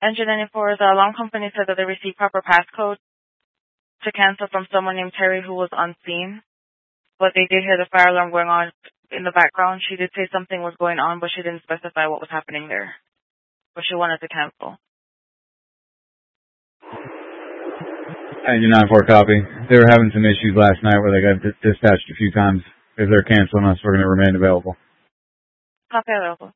Engine 94, the alarm company said that they received proper passcode to cancel from someone named Terry who was on scene, but they did hear the fire alarm going on in the background. She did say something was going on, but she didn't specify what was happening there. But she wanted to cancel. Engine 94 copy. They were having some issues last night where they got dispatched a few times. If they're canceling us, we're going to remain available. Copy available.